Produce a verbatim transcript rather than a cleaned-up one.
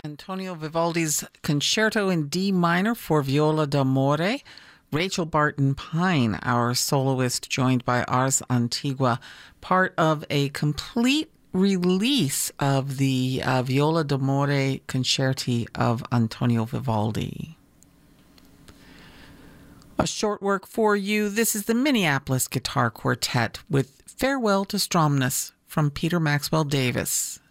Antonio Vivaldi's Concerto in D minor for viola d'amore. Rachel Barton Pine, our soloist, joined by Ars Antigua, part of a complete release of the uh, Viola d'amore concerti of Antonio Vivaldi. A short work for you. This is the Minneapolis Guitar Quartet with Farewell to Stromness from Peter Maxwell Davis.